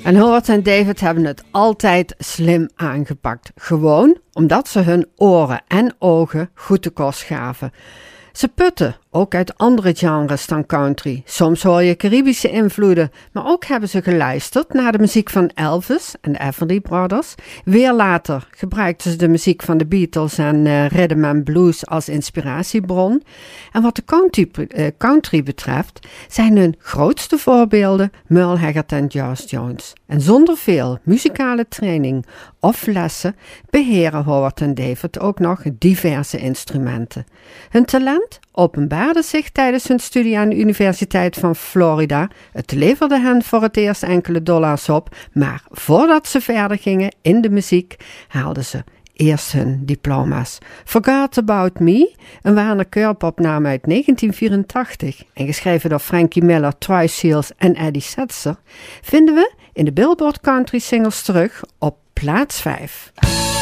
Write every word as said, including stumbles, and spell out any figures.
En Howard en David hebben het altijd slim aangepakt. Gewoon omdat ze hun oren en ogen goed te kost gaven. Ze putten ook uit andere genres dan country. Soms hoor je Caribische invloeden, maar ook hebben ze geluisterd naar de muziek van Elvis en de Everly Brothers. Weer later gebruikten ze de muziek van de Beatles en uh, rhythm and blues als inspiratiebron. En wat de country, uh, country betreft zijn hun grootste voorbeelden Merle Haggard en George Jones. En zonder veel muzikale training of lessen beheren Howard en David ook nog diverse instrumenten. Hun talent openbaarde zich tijdens hun studie aan de Universiteit van Florida. Het leverde hen voor het eerst enkele dollars op, maar voordat ze verder gingen in de muziek haalden ze eerst hun diploma's. Forgot About Me, een Werner Körper-opname uit negentien vierentachtig en geschreven door Frankie Miller, Troy Seals en Eddie Setzer, vinden we in de Billboard Country Singles terug op plaats vijf.